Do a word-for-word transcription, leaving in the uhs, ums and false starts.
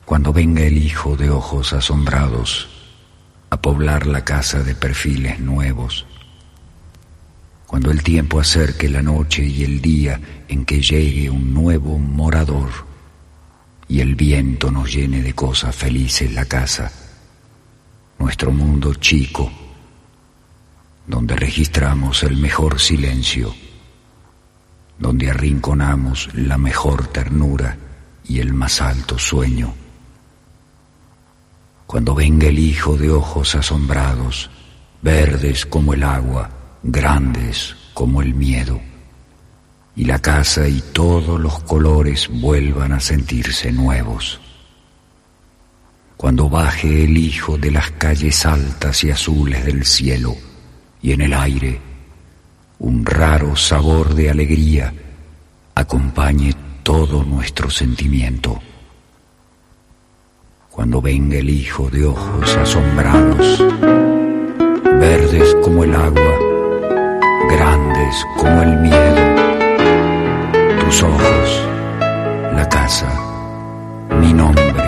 Cuando venga el hijo de ojos asombrados a poblar la casa de perfiles nuevos, cuando el tiempo acerque la noche y el día en que llegue un nuevo morador y el viento nos llene de cosas felices la casa, nuestro mundo chico, donde registramos el mejor silencio, donde arrinconamos la mejor ternura y el más alto sueño. Cuando venga el hijo de ojos asombrados, verdes como el agua, grandes como el miedo, y la casa y todos los colores vuelvan a sentirse nuevos. Cuando baje el hijo de las calles altas y azules del cielo, y en el aire un raro sabor de alegría acompañe todo nuestro sentimiento. Cuando venga el hijo de ojos asombrados, verdes como el agua, grandes como el miedo, tus ojos, la casa, mi nombre,